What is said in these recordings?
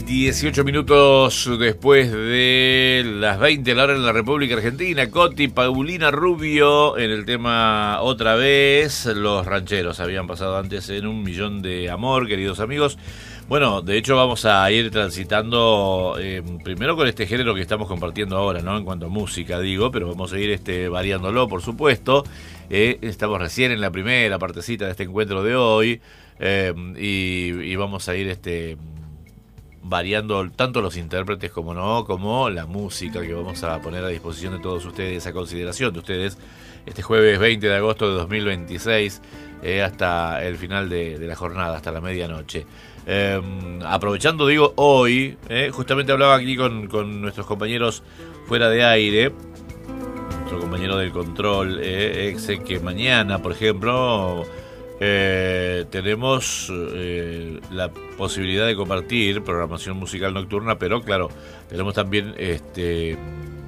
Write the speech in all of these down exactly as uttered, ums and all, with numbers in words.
dieciocho minutos después de las veinte de la hora en la República Argentina. Coti, Paulina Rubio en el tema Otra Vez. Los rancheros habían pasado antes en Un Millón de Amor, queridos amigos. Bueno, de hecho vamos a ir transitando eh, primero con este género que estamos compartiendo ahora, ¿no? En cuanto a música, digo, pero vamos a ir este, variándolo, por supuesto. Eh, estamos recién en la primera partecita de este encuentro de hoy eh, y, y vamos a ir este variando tanto los intérpretes como no, como la música que vamos a poner a disposición de todos ustedes, a consideración de ustedes, este jueves veinte de agosto de dos mil veintiséis, eh, hasta el final de, de la jornada, hasta la medianoche. Eh, aprovechando, digo, hoy, eh, justamente hablaba aquí con, con nuestros compañeros fuera de aire, nuestro compañero del control, eh, exe, que mañana, por ejemplo, Eh, tenemos eh, la posibilidad de compartir programación musical nocturna, pero claro, tenemos también este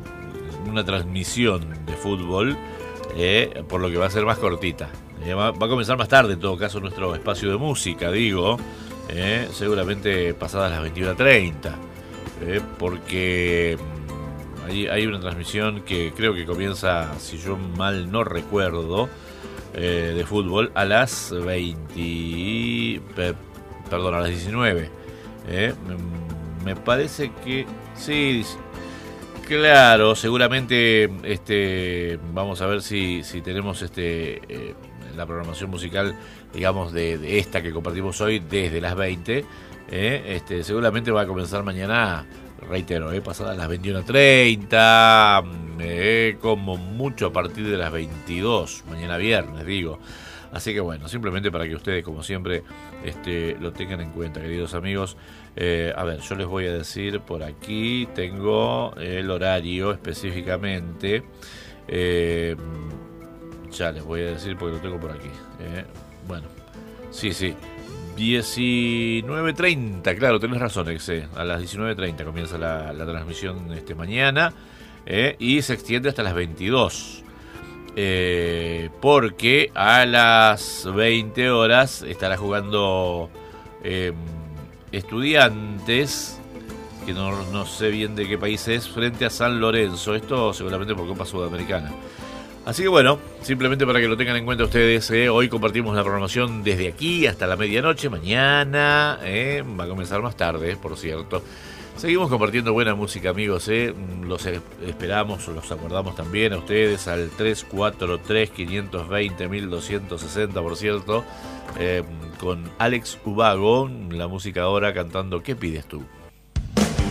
una transmisión de fútbol, eh, por lo que va a ser más cortita. Eh, va, va a comenzar más tarde, en todo caso, nuestro espacio de música, digo, eh, seguramente pasadas las veintiuna treinta, eh, porque hay, hay una transmisión que creo que comienza, si yo mal no recuerdo, Eh, de fútbol a las veinte, per, perdón, a las diecinueve. Eh, me, me parece que sí, claro, seguramente este, vamos a ver si, si tenemos este eh, la programación musical, digamos, de, de esta que compartimos hoy desde las veinte. Eh, este, seguramente va a comenzar mañana, reitero, eh, pasadas las veintiuna treinta, eh, como mucho a partir de las veintidós, mañana viernes, digo. Así que bueno, simplemente para que ustedes, como siempre, este, lo tengan en cuenta, queridos amigos. Eh, a ver, yo les voy a decir por aquí, tengo el horario específicamente. Eh, ya les voy a decir porque lo tengo por aquí. Eh, bueno, sí, sí. diecinueve treinta, claro, tenés razón, Exe. A las diecinueve treinta comienza la, la transmisión este mañana, eh, y se extiende hasta las veintidós. Eh, porque a las veinte horas estará jugando eh, Estudiantes, que no, no sé bien de qué país es, frente a San Lorenzo. Esto seguramente por Copa Sudamericana. Así que bueno, simplemente para que lo tengan en cuenta ustedes, eh, hoy compartimos la programación desde aquí hasta la medianoche. Mañana eh, va a comenzar más tarde, por cierto. Seguimos compartiendo buena música, amigos. Eh. Los esperamos, los acordamos también a ustedes al tres cuatro tres, cinco dos cero, doce sesenta, por cierto, eh, con Alex Ubago, la música ahora cantando ¿Qué pides tú?